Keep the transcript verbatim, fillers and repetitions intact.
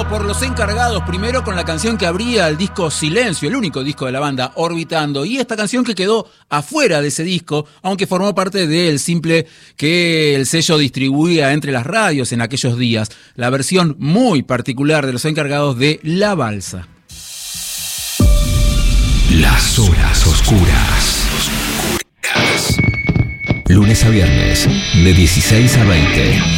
Interpretado por Los Encargados, primero con la canción que abría el disco Silencio, el único disco de la banda, Orbitando, y esta canción que quedó afuera de ese disco, aunque formó parte del simple que el sello distribuía entre las radios en aquellos días, la versión muy particular de Los Encargados de La Balsa. Las horas oscuras. Lunes a viernes, de dieciséis a veinte.